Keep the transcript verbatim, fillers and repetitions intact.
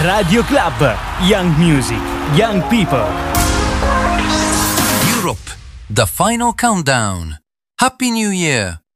Radio Club, Young Music, Young People. Europe, the final countdown. Happy New Year!